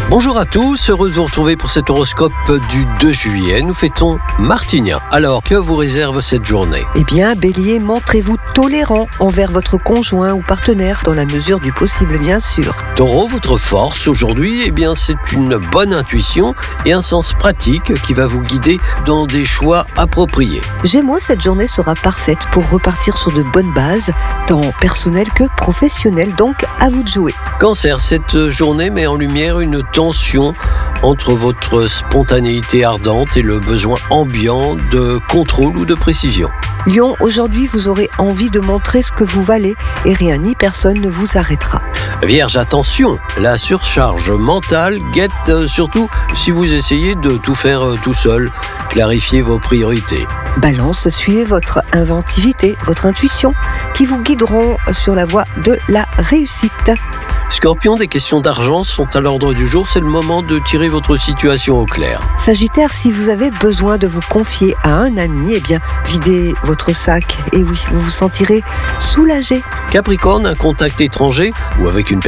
Bonjour à tous, heureux de vous retrouver pour cet horoscope du 2 juillet. Nous fêtons Martignan. Alors, que vous réserve cette journée ? Eh bien, Bélier, montrez-vous tolérant envers votre conjoint ou partenaire dans la mesure du possible, bien sûr. Taureau, votre force aujourd'hui, eh bien, c'est une bonne intuition et un sens pratique qui va vous guider dans des choix appropriés. Gémeaux, cette journée sera parfaite pour repartir sur de bonnes bases, tant personnelles que professionnelles, donc à vous de jouer. Cancer, cette journée met en lumière une tension entre votre spontanéité ardente et le besoin ambiant de contrôle ou de précision. Lion, aujourd'hui, vous aurez envie de montrer ce que vous valez et rien ni personne ne vous arrêtera. Vierge, attention, la surcharge mentale guette surtout si vous essayez de tout faire tout seul. Clarifiez vos priorités. Balance, suivez votre inventivité, votre intuition, qui vous guideront sur la voie de la réussite. Scorpion, des questions d'argent sont à l'ordre du jour, c'est le moment de tirer votre situation au clair. Sagittaire, si vous avez besoin de vous confier à un ami, eh bien, videz votre sac. Et oui, vous vous sentirez soulagé. Capricorne, un contact étranger ou avec une